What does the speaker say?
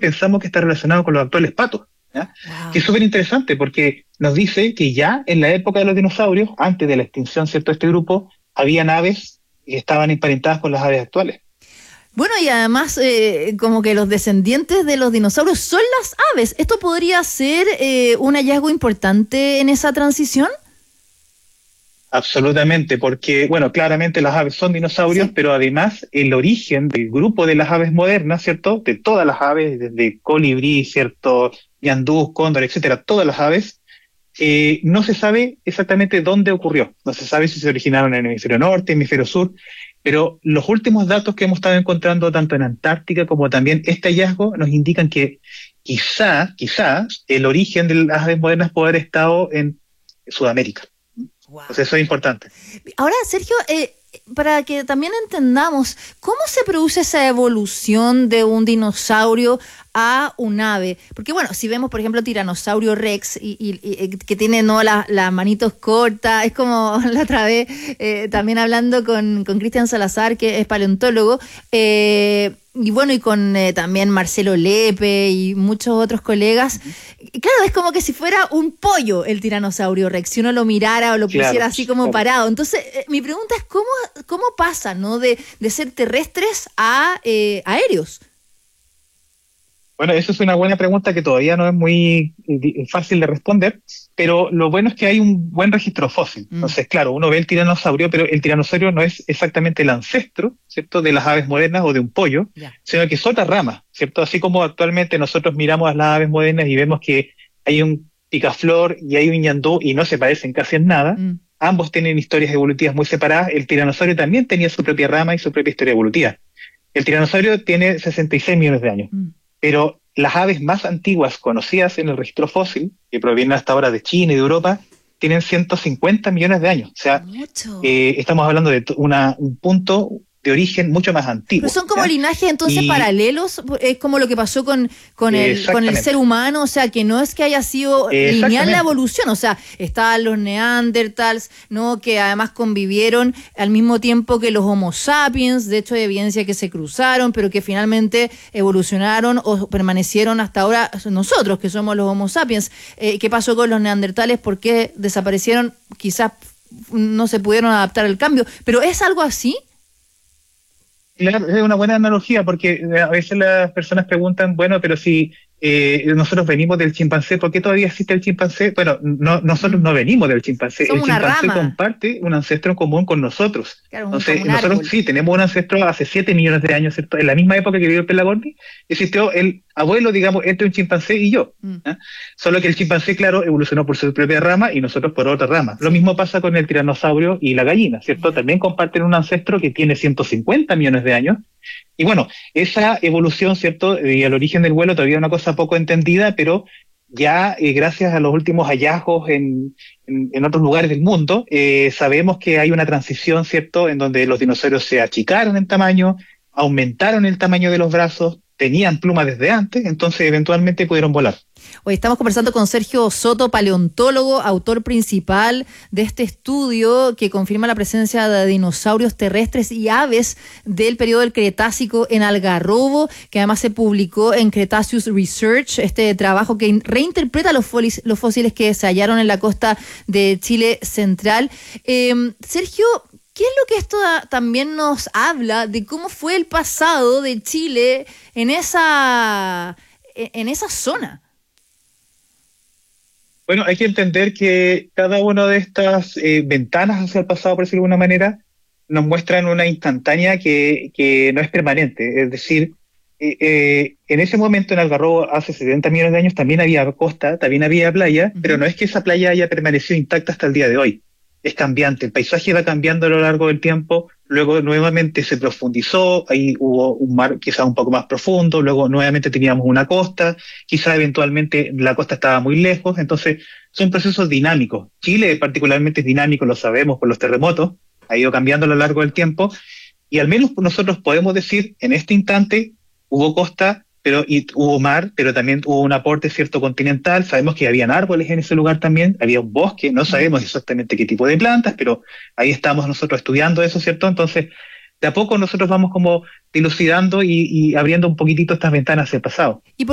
pensamos que está relacionado con los actuales patos, ¿ya? Wow. Que es súper interesante porque nos dice que ya en la época de los dinosaurios, antes de la extinción, ¿cierto?, de este grupo, habían aves que estaban emparentadas con las aves actuales. Bueno, y además, como que los descendientes de los dinosaurios son las aves. ¿Esto podría ser un hallazgo importante en esa transición? Absolutamente, porque, bueno, claramente las aves son dinosaurios, Sí. pero además el origen del grupo de las aves modernas, ¿cierto? De todas las aves, desde colibrí, ¿cierto? Ñandú, cóndor, etcétera, todas las aves, no se sabe exactamente dónde ocurrió. No se sabe si se originaron en el hemisferio norte, hemisferio sur, pero los últimos datos que hemos estado encontrando tanto en Antártica como también este hallazgo nos indican que quizá, el origen de las aves modernas puede haber estado en Sudamérica. Entonces eso es importante. Ahora, Sergio, para que también entendamos, ¿cómo se produce esa evolución de un dinosaurio a un ave? Porque bueno, si vemos, por ejemplo, Tiranosaurio Rex, que tiene no las manitos cortas, es como la otra vez, también hablando con Cristian Salazar, que es paleontólogo, y bueno, y con también Marcelo Lepe y muchos otros colegas. Y claro, es como que si fuera un pollo el Tiranosaurio Rex, si uno lo mirara o lo Claro, pusiera así como claro. parado. Entonces, mi pregunta es cómo pasa, ¿no? De ser terrestres a aéreos. Bueno, eso es una buena pregunta que todavía no es muy fácil de responder, pero lo bueno es que hay un buen registro fósil. Entonces, claro, uno ve el tiranosaurio, pero el tiranosaurio no es exactamente el ancestro, ¿cierto?, de las aves modernas o de un pollo, Ya. sino que es otra rama, ¿cierto? Así como actualmente nosotros miramos a las aves modernas y vemos que hay un picaflor y hay un ñandú y no se parecen casi en nada, ambos tienen historias evolutivas muy separadas. El tiranosaurio también tenía su propia rama y su propia historia evolutiva. El tiranosaurio tiene 66 millones de años. Pero las aves más antiguas conocidas en el registro fósil, que provienen hasta ahora de China y de Europa, tienen 150 millones de años. O sea, Mucho. estamos hablando de un punto de origen mucho más Pero antiguo, son como ¿ya? linajes entonces paralelos, es como lo que pasó con el ser humano, o sea, que no es que haya sido lineal la evolución, o sea, estaban los neandertals, ¿no?, que además convivieron al mismo tiempo que los homo sapiens, de hecho hay evidencia que se cruzaron, pero que finalmente evolucionaron o permanecieron hasta ahora nosotros, que somos los homo sapiens. ¿Qué pasó con los neandertales? ¿Por qué desaparecieron? Quizás no se pudieron adaptar al cambio, pero ¿es algo así? Claro, es una buena analogía porque a veces las personas preguntan, bueno, pero si nosotros venimos del chimpancé, ¿por qué todavía existe el chimpancé? Bueno, nosotros no venimos del chimpancé. Somos El chimpancé una rama. comparte un ancestro en común con nosotros. Claro, Entonces, como un nosotros árbol. sí tenemos un ancestro hace 7 millones de años, ¿cierto? En la misma época que vivió el Pelagorni, existió el abuelo, digamos, entre un chimpancé y yo. ¿Eh? Solo que el chimpancé, claro, evolucionó por su propia rama y nosotros por otra rama. Lo mismo pasa con el tiranosaurio y la gallina, ¿cierto? También comparten un ancestro que tiene 150 millones de años. Y bueno, esa evolución, ¿cierto?, y el origen del vuelo todavía es una cosa poco entendida, pero ya gracias a los últimos hallazgos en otros lugares del mundo, sabemos que hay una transición, ¿cierto?, en donde los dinosaurios se achicaron en tamaño, aumentaron el tamaño de los brazos, tenían plumas desde antes, entonces eventualmente pudieron volar. Hoy estamos conversando con Sergio Soto, paleontólogo, autor principal de este estudio que confirma la presencia de dinosaurios terrestres y aves del periodo del Cretácico en Algarrobo, que además se publicó en Cretaceous Research, este trabajo que reinterpreta los fósiles que se hallaron en la costa de Chile central. Sergio, ¿qué es lo que esto también nos habla de cómo fue el pasado de Chile en esa zona? Bueno, hay que entender que cada una de estas ventanas hacia el pasado, por decirlo de alguna manera, nos muestran una instantánea que no es permanente. Es decir, en ese momento en Algarrobo, hace 70 millones de años, también había costa, también había playa, pero no es que esa playa haya permanecido intacta hasta el día de hoy. Es cambiante, el paisaje va cambiando a lo largo del tiempo, luego nuevamente se profundizó, ahí hubo un mar quizá un poco más profundo, luego nuevamente teníamos una costa, quizá eventualmente la costa estaba muy lejos, entonces son procesos dinámicos. Chile particularmente es dinámico, lo sabemos por los terremotos, ha ido cambiando a lo largo del tiempo, y al menos nosotros podemos decir, en este instante hubo costa, y hubo mar, pero también hubo un aporte cierto continental. Sabemos que habían árboles en ese lugar también, había un bosque, no sabemos exactamente qué tipo de plantas, pero ahí estamos nosotros estudiando eso, ¿cierto? Entonces, de a poco nosotros vamos como dilucidando y abriendo un poquitito estas ventanas hacia el pasado.